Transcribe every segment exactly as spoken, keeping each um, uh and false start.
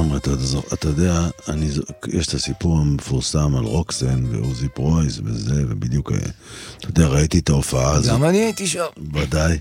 לגמרי, אתה, אתה יודע, אני, יש את הסיפור המפורסם על רוקסן ועוזי פרויס וזה, ובדיוק, אתה יודע, ראיתי את ההופעה הזאת. גם אני הייתי שם. ודאי.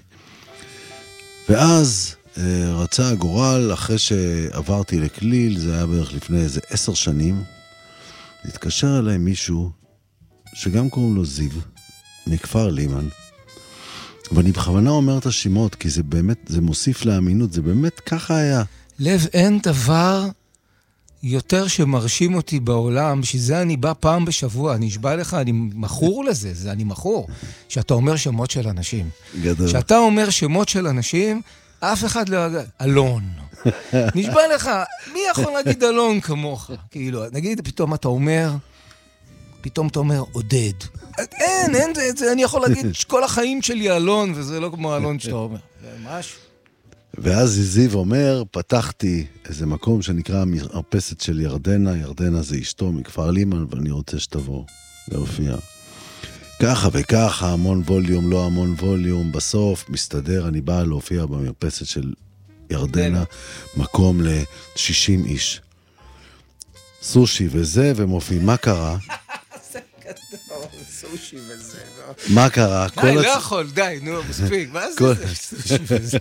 ואז רצה הגורל, אחרי שעברתי לכליל, זה היה בערך לפני איזה עשר שנים, התקשר אליי מישהו, שגם קוראים לו זיו, מכפר לימן, ואני בכוונה אומר את השמות, כי זה באמת, זה מוסיף לאמינות, זה באמת ככה היה. לב, אין דבר יותר שמרשים אותי בעולם, שזה אני בא פעם בשבוע, אני אשבע לך, אני מכור לזה, זה אני מכור, שאתה אומר שמות של אנשים. גדול. שאתה אומר שמות של אנשים, אף אחד לא יגיד, אלון. נשבע לך, מי יכול להגיד אלון כמוך? כאילו, נגיד, פתאום אתה אומר, פתאום אתה אומר, עודד. אין, אין, זה, זה, אני יכול להגיד שכל החיים שלי אלון, וזה לא כמו אלון שאתה אומר. זה ממש... ואז זיו אומר, פתחתי איזה מקום שנקרא המרפסת של ירדנה, ירדנה זה אשתו מכפר לימן, ואני רוצה שתבוא להופיע. ככה וככה, המון ווליום, לא המון ווליום, בסוף מסתדר, אני בא להופיע במרפסת של ירדנה, מקום ל-שישים איש. סושי וזה, ומופיע, מה קרה? זה גדול, סושי וזה. מה קרה? די, לא יכול, די, נו, מספיק, מה זה? סושי וזה.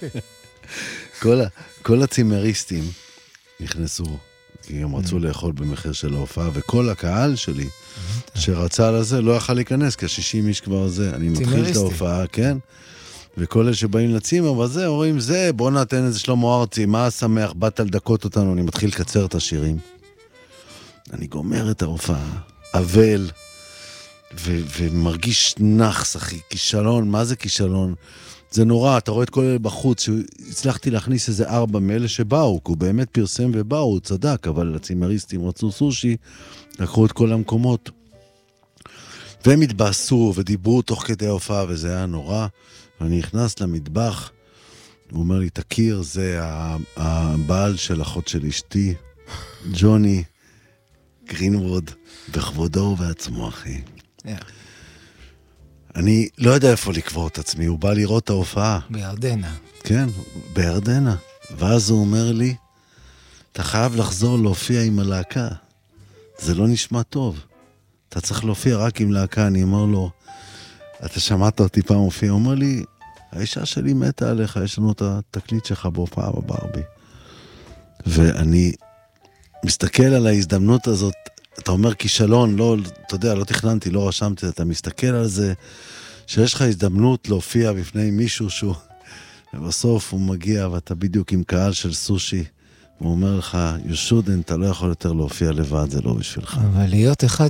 כל הצימריסטים נכנסו, כי הם רצו לאכול במחיר של ההופעה, וכל הקהל שלי שרצה לזה לא יכל להיכנס, כי ה-שישים איש כבר זה, אני מתחיל את ההופעה, כן? וכל אלה שבאים לצימר, וזה, אומרים, זה, בוא נתן איזה שלמה ארצי, מה שמח, באת לדקות אותנו, אני מתחיל לקצר את השירים. אני גומר את ההופעה, אבל, ומרגיש נחס, אחי, כישלון, מה זה כישלון? זה נורא, אתה רואה את כל אלה בחוץ, שהצלחתי להכניס איזה ארבע מאלה שבאו, כי הוא באמת פרסם ובאו, הוא צדק, אבל הצימריסטים רצו סושי, לקחו את כל המקומות, והם התבאסו ודיברו תוך כדי ההופעה, וזה היה נורא, ואני נכנס למטבח, הוא אומר לי, תכיר, זה הבעל של אחות של אשתי, ג'וני גרינווד, בכבודו ובעצמו, אחי. Yeah. אני לא יודע איפה לקבור את עצמי, הוא בא לראות את ההופעה. בירדנה. כן, בירדנה. ואז הוא אומר לי, אתה חייב לחזור להופיע עם הלהקה. זה לא נשמע טוב. אתה צריך להופיע רק עם להקה. אני אומר לו, אתה שמעת אותי פעם הופיע? הוא אומר לי, האישה שלי מתה עליך, יש לנו את התקליט שלך בהופעה בברבי. ואני מסתכל על ההזדמנות הזאת, אתה אומר כישלון, לא, אתה יודע, לא תכננתי, לא רשמתי, אתה מסתכל על זה, שיש לך הזדמנות להופיע בפני מישהו שהוא, ובסוף הוא מגיע, ואתה בדיוק עם קהל של סושי, הוא אומר לך, you shouldn't, אתה לא יכול יותר להופיע לבד, זה לא בשבילך. אבל להיות אחד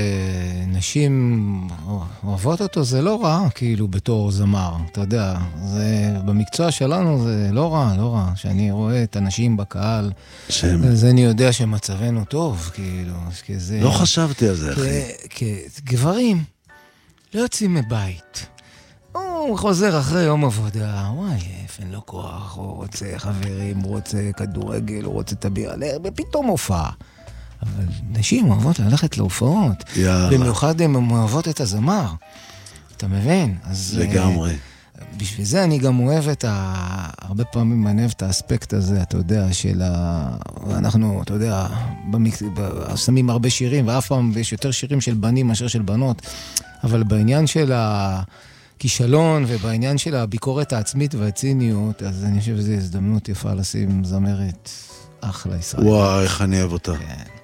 שנשים אוהבות אותו, זה לא רע, כאילו, בתור זמר, אתה יודע, זה, במקצוע שלנו זה לא רע, לא רע, שאני רואה את הנשים בקהל, שם. אז אני יודע שמצבנו טוב, כאילו, כזה... לא חשבתי על זה, אחי. כגברים, לא יוצאים מבית. הוא חוזר אחרי יום עבודה, וואי, אין לו כוח, הוא רוצה חברים, הוא רוצה כדורגל, הוא רוצה תביר, ופתאום הופעה. אבל נשים אוהבות ללכת להופעות, במיוחד הן אוהבות את הזמר. אתה מבין? לגמרי. בשביל זה אני גם אוהב את ה... הרבה פעמים אני אוהב את האספקט הזה, אתה יודע, של ה... אנחנו, אתה יודע, במק... שמים הרבה שירים, ואף פעם יש יותר שירים של בנים מאשר של בנות, אבל בעניין של ה... כישלון, ובעניין של הביקורת העצמית והציניות, אז אני חושב שזו הזדמנות יפה לשים זמרת אחלה ישראל. וואי, איך אני אוהב אותה. כן.